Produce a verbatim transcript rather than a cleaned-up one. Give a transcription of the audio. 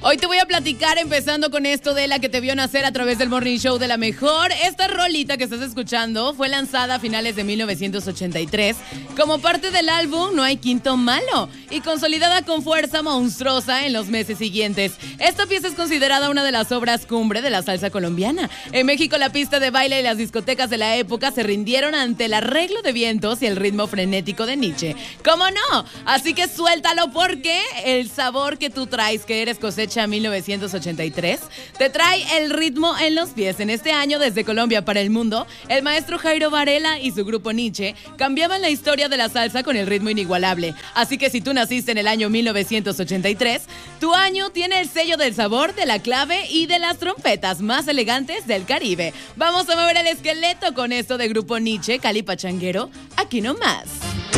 Hoy te voy a platicar empezando con esto de La que te vio nacer a través del Morning Show de La Mejor. Esta rolita que estás escuchando fue lanzada a finales de mil novecientos ochenta y tres como parte del álbum No hay quinto malo y consolidada con fuerza monstruosa en los meses siguientes. Esta pieza es considerada una de las obras cumbre de la salsa colombiana. En México la pista de baile y las discotecas de la época se rindieron ante el arreglo de vientos y el ritmo frenético de Nietzsche. ¿Cómo no? Así que suéltalo porque el sabor que tú traes, que eres cosecha mil novecientos ochenta y tres, te trae el ritmo en los pies. En este año, desde Colombia para el mundo, el maestro Jairo Varela y su grupo Nietzsche cambiaban la historia de la salsa con el ritmo inigualable. Así que si tú naciste en el año mil novecientos ochenta y tres, tu año tiene el sello del sabor, de la clave y de las trompetas más elegantes del Caribe. Vamos a mover el esqueleto con esto de grupo Nietzsche, Cali Pachanguero, aquí nomás.